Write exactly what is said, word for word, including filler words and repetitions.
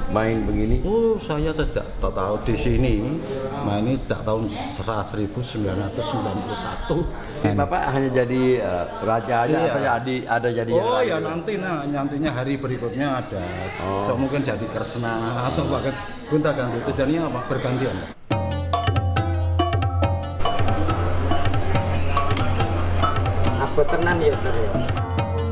main begini? Oh, saya sejak tak tahu di sini main ini sejak tahun seribu sembilan ratus sembilan puluh satu. Ini Bapak hanya jadi uh, raja aja Iya. atau jadi ada jadi yang Oh lain ya juga? nanti nah nantinya hari berikutnya ada. Oh. So, mungkin jadi Kresna atau bahkan gonta ganti itu jadinya apa bergantian. Apa tenan ya, Ter, ya?